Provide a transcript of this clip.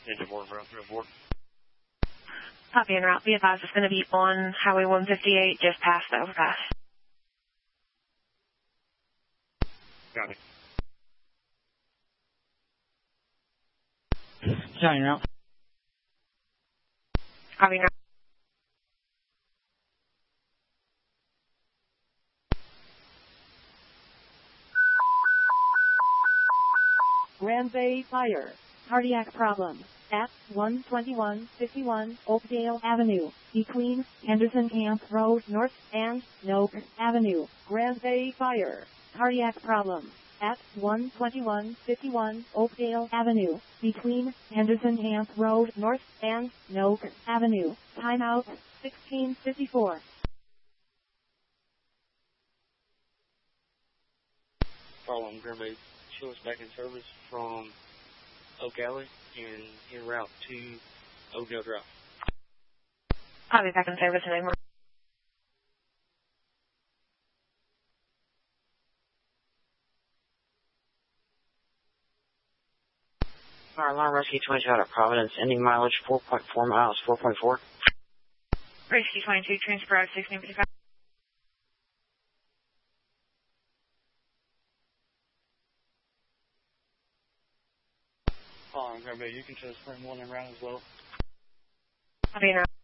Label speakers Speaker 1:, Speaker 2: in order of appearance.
Speaker 1: Engine board, board.
Speaker 2: Copy en route. Be advised it's going to be on Highway 158, just past the overpass.
Speaker 1: Got it.
Speaker 3: Shine route.
Speaker 2: Copy en route.
Speaker 4: Grand Bay Fire. Cardiac problem. At 12151 Oakdale Avenue, between Henderson Camp Road North and Noak Avenue. Grand Bay Fire. Cardiac problem. At 12151 Oakdale Avenue, between Henderson Camp Road North and Noak Avenue. Timeout 1654.
Speaker 1: Following Grand Bay, show us back in service from Oak Alley and en route to Oakdale Drive.
Speaker 2: I'll be back in service in a moment.
Speaker 5: Fire alarm rescue 22 out of Providence, ending mileage 4.4 miles, 4.4.
Speaker 2: Rescue 22, transfer out 1655.
Speaker 1: Following Grand Bay, you can show us frame 1 en route as well.
Speaker 2: Copy en route.